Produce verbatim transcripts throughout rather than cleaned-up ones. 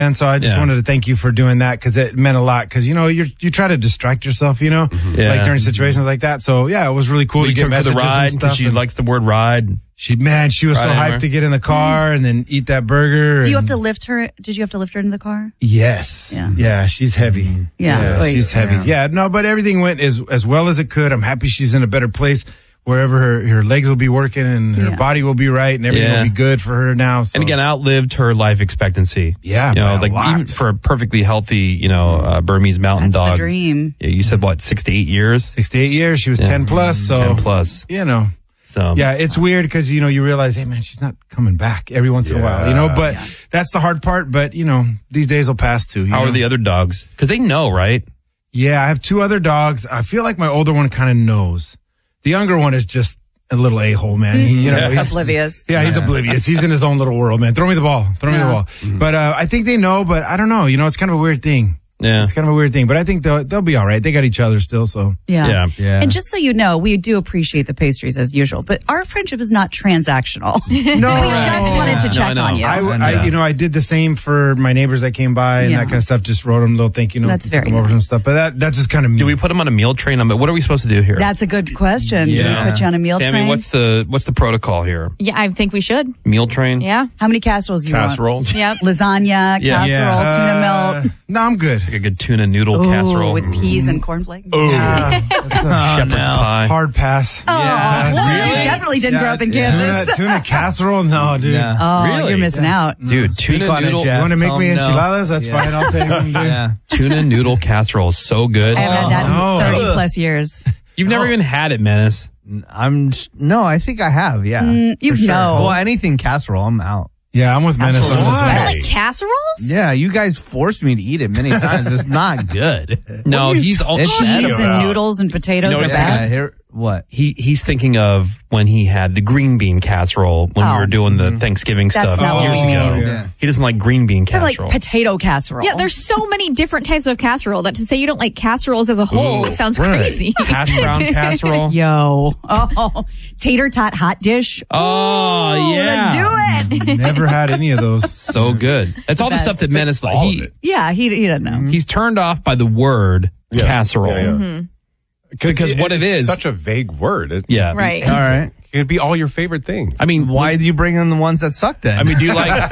And so I just Yeah. wanted to thank you for doing that because it meant a lot. Because, you know, you you try to distract yourself, you know, Yeah. like during situations like that. So, yeah, it was really cool Well, to you get took her messages the ride and because stuff. she and likes the word ride. she, man, she was so Ride hyped anywhere. to get in the car and then eat that burger. Do you and- have to lift her? Did you have to lift her into the car? Yes. Yeah. Yeah, she's heavy. Yeah. Like, she's heavy. Yeah. no, but everything went as as well as it could. I'm happy she's in a better place wherever her, her legs will be working and her Yeah. body will be right and everything Yeah. will be good for her now. So. And again, outlived her life expectancy. Yeah, You know, by a like lot. even for a perfectly healthy, you know, uh, Burmese mountain That's dog. the dream. Yeah, you said what, six to eight years? sixty-eight years, she was Yeah. ten plus. So, ten plus. you know. So Yeah, it's weird because, you know, you realize, hey, man, she's not coming back every once in a while, you know, but that's the hard part. But, you know, these days will pass too. You How know? are the other dogs? Because they know, right? Yeah, I have two other dogs. I feel like my older one kind of knows. The younger one is just a little a-hole, man. He, you know, Yeah. he's Oblivious. Yeah, he's oblivious. He's in his own little world, man. Throw me the ball. Throw me the Yeah. ball. But uh, I think they know, but I don't know. You know, it's kind of a weird thing. Yeah. It's kind of a weird thing. But I think they'll, they'll be all right. They got each other still, so. Yeah. Yeah. Yeah. And just so you know, we do appreciate the pastries as usual, but our friendship is not transactional. No, we just wanted to No, check I know. on you. I, And, I, uh, you know, I did the same for my neighbors that came by and Yeah. that kind of stuff. Just wrote them a little thank you note. That's took very them over nice. some stuff. But that, that's just kind of me. Do we put them on a meal train? I mean, what are we supposed to do here? That's a good question. Do Yeah. we put you on a meal Sammy, train? what's the what's the protocol here? Yeah, I think we should. Meal train? Yeah. How many casseroles you Casseroles. Yep. want? Lasagna, Yeah. casserole, Uh, tuna melt. No, I'm good. Like a good tuna noodle Ooh, casserole. with peas and cornflakes. Yeah, that's a Shepherd's pie. hard pass. Oh, well, you Really? definitely didn't grow up in Yeah. Kansas. Tuna, tuna casserole? No, dude. Yeah. Oh, Really? you're missing out. Dude, Speak tuna on it, noodle Jeff. You want to make Tell me him no. enchiladas? That's Yeah. fine. I'll take them. dude. Yeah. tuna noodle casserole is so good. I haven't had that Oh. in thirty plus years. You've never even had it, Menace. I'm j- no, I think I have. Yeah, Mm, you for sure. know. Well, anything casserole, I'm out. Yeah, I'm with Menace on this Casserole. one. You Why? like casseroles? Yeah, you guys forced me to eat it many times. It's not good. No, he's all It's Cheese edible. and noodles and potatoes You know are what Yeah, bad. here, what? he he's thinking of when he had the green bean casserole when we Oh. were doing the Thanksgiving That's stuff not what years we ago. mean. Yeah. He doesn't like green bean They're like casserole. potato casserole. Yeah, there's so many different types of casserole that to say you don't like casseroles as a whole Ooh, sounds right. crazy. Hash brown casserole. Yo. Oh, tater tot hot dish. Oh, Ooh, yeah. Let's do it. Never had any of those. So good. It's all the best. stuff that Menace like. all of He, it. Yeah, he, he doesn't know. he's turned off by the word Yeah. casserole. Yeah, yeah. Mm-hmm. Because what it it's is- such a vague word. It, Yeah. Right. All right. It could be all your favorite things. I mean, Why do you bring in the ones that suck then? I mean, do you like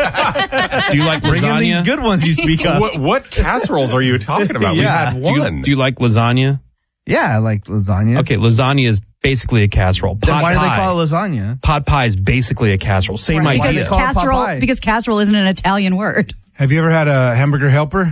do you like bring in these lasagna? good ones you speak of. What, what casseroles are you talking about? Yeah. We Do had you, one. do you like lasagna? Yeah, I like lasagna. Okay, lasagna is basically a casserole. Then Pot why do they pie. call it lasagna? Pot pie is basically a casserole. Same Right. Why do idea. they call it pot Casserole, pie? because casserole isn't an Italian word. Have you ever had a hamburger helper?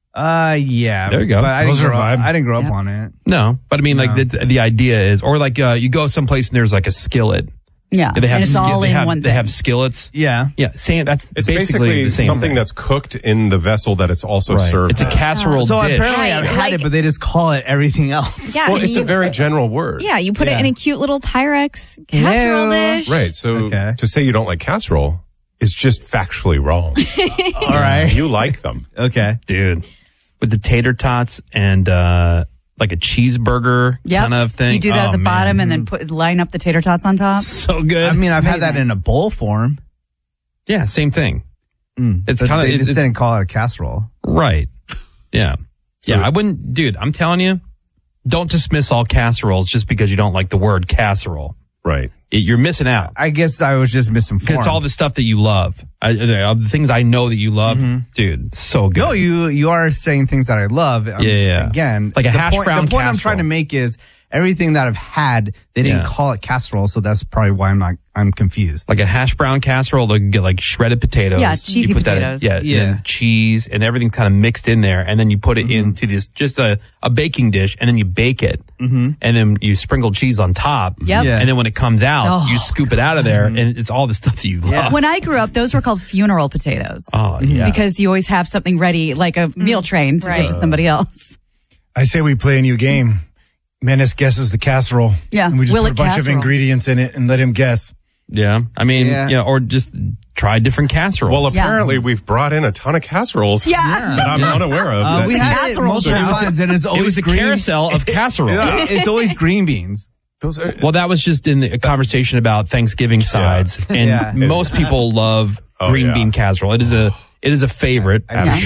Uh, yeah. There you go. But I Those didn't are grow up, vibe. I didn't grow up Yeah. on it. No, but I mean, like No. the the idea is, or like uh, you go someplace and there's like a skillet. Yeah, They have and it's ski- all they in have, one They thing. have skillets. Yeah. Yeah, same. That's It's basically, basically the same something thing. that's cooked in the vessel that it's also Right. served. It's a casserole So dish. apparently I've Right, had like- it, but they just call it everything else. Yeah, well, and it's you, a very general word. yeah. You put Yeah. it in a cute little Pyrex casserole Ew. dish. Right. So Okay. to say you don't like casserole is just factually wrong. All right. You like them. Okay. Dude, with the tater tots and uh, like a cheeseburger Yep. kind of thing. You do that Oh, at the man. bottom and then put line up the tater tots on top. So good. I mean, I've had that Amazing. in a bowl form. yeah, same thing. Mm. It's But kinda- they it's- just it's- didn't call it a casserole. Right. Yeah. So- yeah, I wouldn't, dude, I'm telling you, don't dismiss all casseroles just because you don't like the word casserole. Right. It- you're missing out. I guess I was just misinformed. Because it's all the stuff that you love. I, uh, the things I know that you love, dude, so good. No, you you are saying things that I love. Um, Yeah, yeah. Again, Like a the hash point, brown The point I'm casserole. trying to make is everything that I've had, they didn't Yeah. call it casserole, so that's probably why I'm not. I'm confused. Like a hash brown casserole, they can get like shredded potatoes. Yeah, You cheesy put that in- potatoes. yeah, Yeah. and then cheese and everything kind of mixed in there. And then you put it Mm-hmm. into this, just a, a baking dish, and then you bake it. Mm-hmm. And then you sprinkle cheese on top. Yep. Yeah. And then when it comes out, Oh. you scoop it out of there, and it's all the stuff that you love. When I grew up, those were called funeral potatoes. Oh, yeah. Because you always have something ready, like a meal train to Right. give to somebody else. I say we play a new game. Menace guesses the casserole. Yeah, And we just will put a it bunch casserole? of ingredients in it and let him guess. Yeah. I mean, Yeah. yeah, or just try different casseroles. Well, Yeah. apparently we've brought in a ton of casseroles Yeah. that I'm unaware of. Uh, that- we had it casserole multiple show. times, and it's it always was a green. carousel of casserole. It's always green beans. those are, Well, that was just in the a conversation about Thanksgiving sides, and Yeah. most people love Oh, green yeah. bean casserole. It is a It is a favorite. I'm Yeah.